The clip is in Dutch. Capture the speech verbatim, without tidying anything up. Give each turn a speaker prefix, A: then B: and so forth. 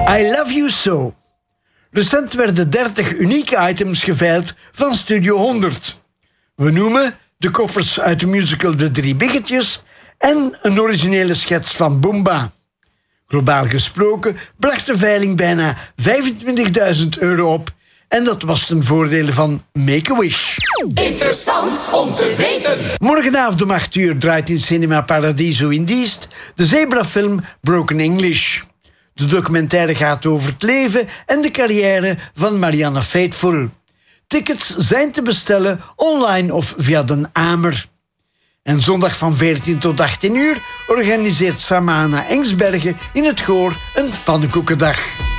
A: I Love You So. Recent werden dertig unieke items geveild van Studio honderd. We noemen de koffers uit de musical De Drie Biggetjes en een originele schets van Boomba. Globaal gesproken bracht de veiling bijna vijfentwintigduizend euro op. En dat was ten voordele van Make-A-Wish.
B: Interessant om te weten.
A: Morgenavond om acht uur draait in Cinema Paradiso in Diest de zebrafilm Broken English. De documentaire gaat over het leven en de carrière van Marianne Faithfull. Tickets zijn te bestellen online of via Den Amer. En zondag van veertien tot achttien uur organiseert Samana Engsbergen in het Goor een pannenkoekendag.